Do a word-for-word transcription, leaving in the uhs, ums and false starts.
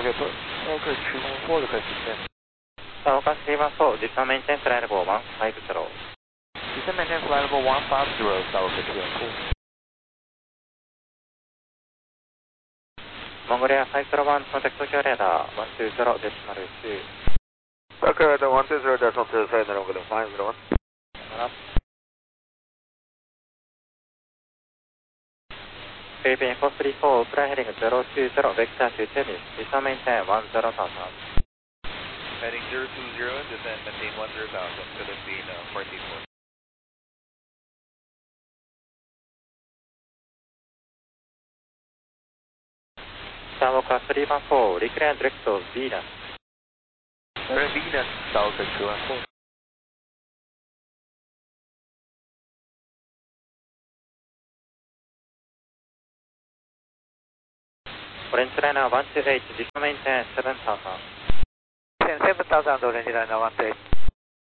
Okay, put, okay, two one four, the coast is ten. さあ、おかしいますと、実際メインテンフライレボーワンファイブゼロ。 Descend maintain flight level one five zero, Tower two one four. モンゴリアファイブゼロワン、コンタクトレーダーワンツーゼロデシマルツー。 Okay, the one two zero decimal two, say that I'm going to five zero one. フィリピンフォースリーフォー、フライヘリングゼロツーゼロ、ベクターツーテビス、実際メインテンワンゼロタウン。 Heading zero two zero, descend maintain one zero thousand, Philippine uh, forty-four. さあ、僕はスリーワンフォー、リクレアンディレクト、ビーナス。 Venus, Tower two one four. オレンジライナーワンツーエイト、実際メインテンセブンタウン。 seven thousand, Orange Liner one two eight.